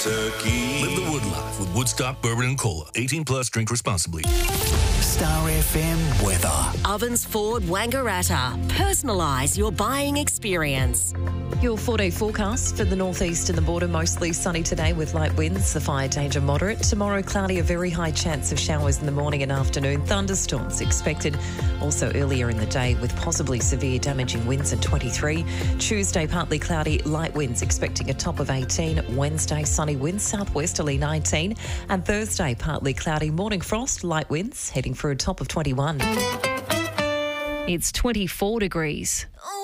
turkey. Live the Wood life with Woodstock Bourbon and Cola. 18 plus, drink responsibly. Star FM weather. Ovens Ford Wangaratta. Personalise your buying experience. Your 4-day forecast for the northeast and the border, mostly sunny today with light winds, the fire danger moderate. Tomorrow, cloudy, a very high chance of showers in the morning and afternoon. Thunderstorms expected also earlier in the day with possibly severe damaging winds at 23. Tuesday, partly cloudy, light winds expecting a top of 18. Wednesday, sunny winds, southwesterly 19. And Thursday, partly cloudy, morning frost, light winds, heading for a top of 21. It's 24 degrees. Oh,